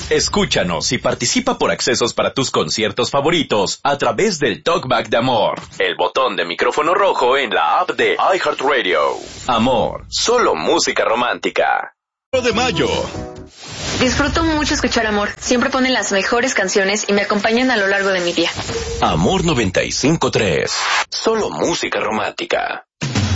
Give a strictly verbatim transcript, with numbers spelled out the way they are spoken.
Escúchanos y participa por accesos para tus conciertos favoritos a través del Talkback de Amor, el botón de micrófono rojo en la app de iHeartRadio. Amor, solo música romántica. de mayo. Disfruto mucho escuchar Amor. Siempre ponen las mejores canciones y me acompañan a lo largo de mi día. Amor noventa y cinco punto tres. Solo música romántica.